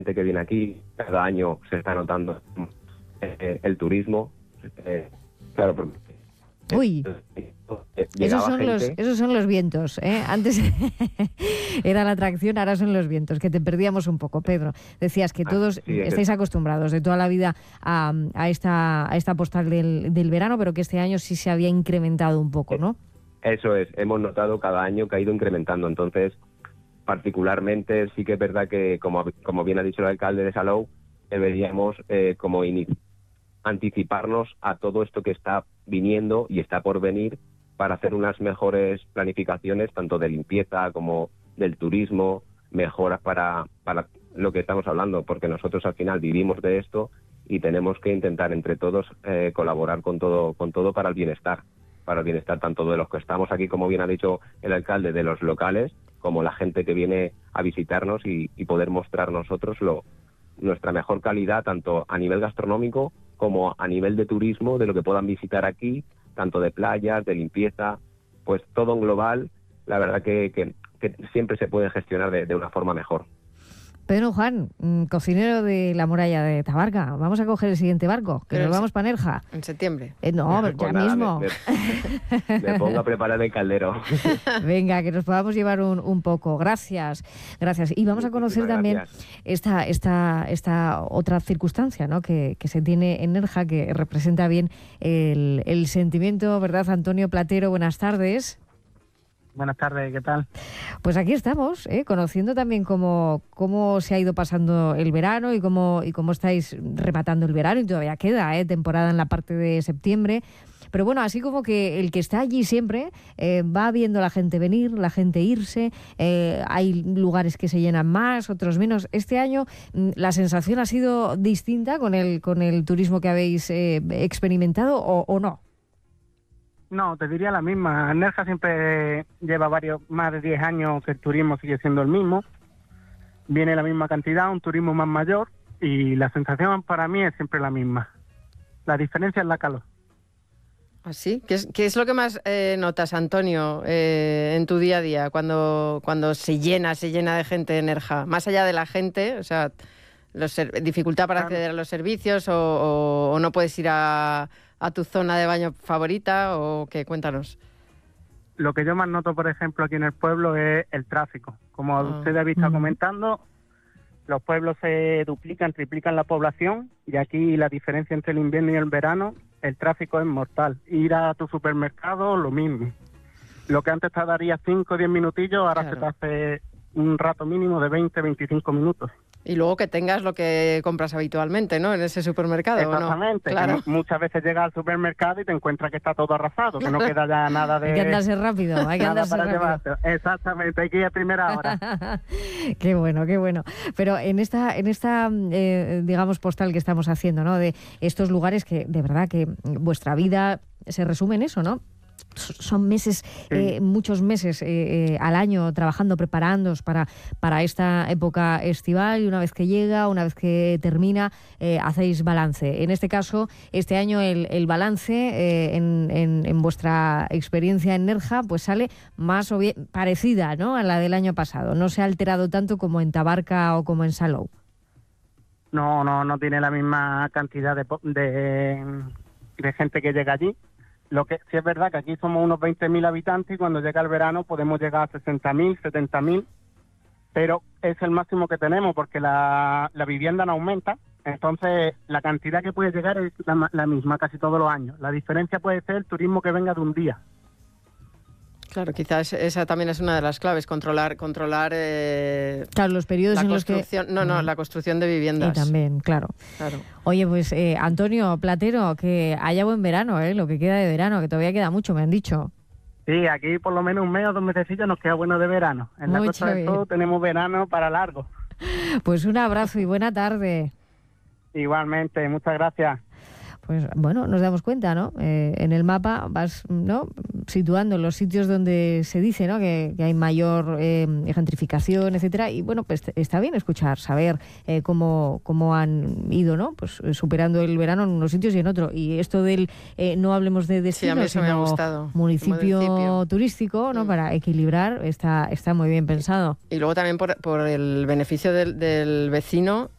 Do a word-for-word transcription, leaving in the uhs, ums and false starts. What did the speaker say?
gente que viene aquí, cada año se está notando eh, el turismo. Eh, claro, porque, Uy, eh, esos son, gente... los, esos son los vientos, ¿eh? Antes era la atracción, ahora son los vientos, que te perdíamos un poco, Pedro. Decías que todos ah, sí, estáis es... acostumbrados de toda la vida a, a, esta, a esta postal del, del verano, pero que este año sí se había incrementado un poco, ¿no? Eso es, hemos notado cada año que ha ido incrementando, entonces particularmente sí que es verdad que, como, como bien ha dicho el alcalde de Salou, deberíamos eh, como iniciar anticiparnos a todo esto que está viniendo y está por venir para hacer unas mejores planificaciones tanto de limpieza como del turismo, mejoras para, para lo que estamos hablando, porque nosotros al final vivimos de esto y tenemos que intentar entre todos eh, colaborar con todo, con todo para el bienestar, para el bienestar tanto de los que estamos aquí, como bien ha dicho el alcalde, de los locales, como la gente que viene a visitarnos y, y poder mostrar nosotros lo, nuestra mejor calidad, tanto a nivel gastronómico como a nivel de turismo, de lo que puedan visitar aquí, tanto de playas, de limpieza, pues todo en global, la verdad que, que, que siempre se puede gestionar de, de una forma mejor. Pedro Juan, cocinero de la muralla de Tabarca, vamos a coger el siguiente barco, que Pero nos vamos para Nerja. En septiembre. Eh, no, pues ya nada, mismo. Me, me, me pongo a preparar el caldero. Venga, que nos podamos llevar un, un poco. Gracias, gracias. Y vamos a conocer también esta, esta, esta otra circunstancia, ¿no?, que, que se tiene en Nerja, que representa bien el, el sentimiento, ¿verdad, Antonio Platero? Buenas tardes. Buenas tardes, ¿qué tal? Pues aquí estamos, ¿eh? Conociendo también cómo, cómo se ha ido pasando el verano y cómo, y cómo estáis rematando el verano, y todavía queda ¿eh? temporada en la parte de septiembre. Pero bueno, así como que el que está allí siempre eh, va viendo la gente venir, la gente irse, eh, hay lugares que se llenan más, otros menos. Este año la sensación ha sido distinta con el, con el turismo que habéis eh, experimentado, ¿o, o no? No, te diría la misma. Nerja siempre lleva varios más de diez años que el turismo sigue siendo el mismo. Viene la misma cantidad, un turismo más mayor, y la sensación para mí es siempre la misma. La diferencia es la calor. ¿Así? ¿Qué es, qué es lo que más eh, notas, Antonio, eh, en tu día a día cuando, cuando se llena, se llena de gente en Nerja? Más allá de la gente, o sea, los ser, dificultad para acceder a los servicios o, o, o no puedes ir a... a tu zona de baño favorita, o qué? Cuéntanos. Lo que yo más noto, por ejemplo, aquí en el pueblo es el tráfico. Como ah. usted había estado comentando, los pueblos se duplican, triplican la población, y aquí la diferencia entre el invierno y el verano, el tráfico es mortal. Ir a tu supermercado, lo mismo. Lo que antes tardaría cinco o diez minutillos, ahora claro. se te hace un rato mínimo de veinte a veinticinco minutos. Y luego que tengas lo que compras habitualmente, ¿no?, en ese supermercado. Exactamente. ¿No? Claro. Muchas veces llegas al supermercado y te encuentras que está todo arrasado, que no queda ya nada de... Hay que andarse rápido, hay que andarse rápido. Llevarse. Exactamente, hay que ir a primera hora. Qué bueno, qué bueno. Pero en esta, en esta eh, digamos, postal que estamos haciendo, ¿no?, de estos lugares que, de verdad, que vuestra vida se resume en eso, ¿no? Son meses, eh, sí. muchos meses eh, eh, al año trabajando, preparándoos para, para esta época estival, y una vez que llega, una vez que termina, eh, hacéis balance. En este caso, este año el, el balance eh, en, en, en vuestra experiencia en Nerja pues sale más o bien parecida, ¿no?, a la del año pasado. No se ha alterado tanto como en Tabarca o como en Salou. No, no, no tiene la misma cantidad de, de, de gente que llega allí. Lo que sí es verdad que aquí somos unos veinte mil habitantes, y cuando llega el verano podemos llegar a sesenta mil, setenta mil, pero es el máximo que tenemos porque la, la vivienda no aumenta, entonces la cantidad que puede llegar es la, la misma casi todos los años. La diferencia puede ser el turismo que venga de un día. Claro, quizás esa también es una de las claves, controlar controlar eh, claro, los periodos la en los que... No, no, la construcción de viviendas. Y también, claro. claro. Oye, pues eh, Antonio Platero, que haya buen verano, ¿eh? Lo que queda de verano, que todavía queda mucho, me han dicho. Sí, aquí por lo menos un mes o dos mesecillos nos queda bueno de verano. En Mucho la Costa del Sol tenemos verano para largo. Pues un abrazo y buena tarde. Igualmente, muchas gracias. Pues bueno, nos damos cuenta, ¿no? Eh, en el mapa vas, ¿no?, situando los sitios donde se dice, ¿no?, que, que hay mayor eh, gentrificación, etcétera, y bueno, pues está bien escuchar, saber eh, cómo, cómo han ido, ¿no?, pues superando el verano en unos sitios y en otros. Y esto del eh, no hablemos de destino, sí, sino municipio, municipio turístico, ¿no?, mm. para equilibrar, está, está muy bien pensado. Y luego también por, por el beneficio del, del vecino,